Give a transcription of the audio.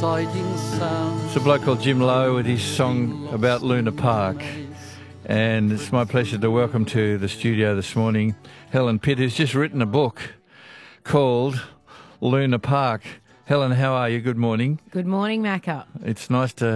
exciting sound. It's a bloke called Jim Lowe with his song about Luna Park. And it's my pleasure to welcome to the studio this morning Helen Pitt, who's just written a book called Luna Park. Helen, how are you? Good morning. Good morning, Macca. It's nice to